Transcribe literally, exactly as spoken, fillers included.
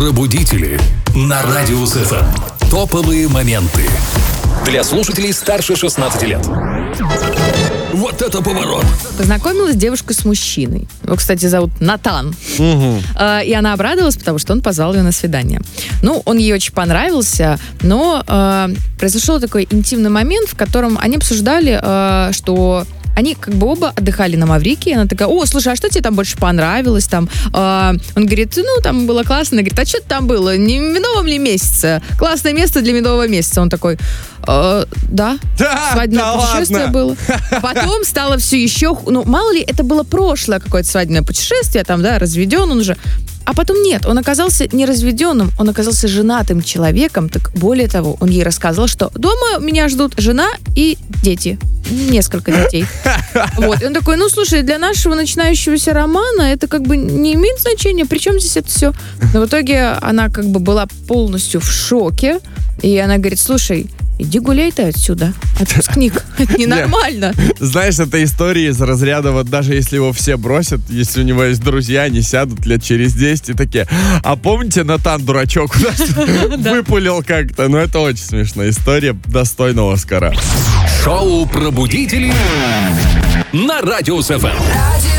Пробудители на Радио СФМ. Топовые моменты для слушателей старше шестнадцати лет. Вот это поворот! Познакомилась девушка с мужчиной. Его, кстати, зовут Натан. Угу. Э, и она обрадовалась, потому что он позвал ее на свидание. Ну, он ей очень понравился, но э, произошел такой интимный момент, в котором они обсуждали, э, что... Они как бы оба отдыхали на Маврикии. Она такая: о, слушай, а что тебе там больше понравилось? Там, э, он говорит: ну, там было классно. Она говорит: а что там было? Не в медовом ли месяце? Классное место для медового месяца. Он такой: э, да, Да, свадебное да путешествие ладно. было. Потом стало все еще... Ну, мало ли, это было прошлое какое-то свадебное путешествие, там, да, разведен он уже. А потом нет, он оказался не разведенным, он оказался женатым человеком. Так более того, он ей рассказывал, что дома меня ждут жена и дети. Несколько детей. Вот. И он такой: ну, слушай, для нашего начинающегося романа это как бы не имеет значения. Причем здесь это все? Но в итоге она как бы была полностью в шоке. И она говорит: слушай, иди гуляй ты отсюда. Отпускник. Это ненормально. Знаешь, это история из разряда, вот даже если его все бросят, если у него есть друзья, они сядут лет через десять и такие: а помните, Натан, дурачок, у нас выпулил как-то? Ну, это очень смешная история, достойна Оскара. Шоу «Пробудители» на Радио СФМ.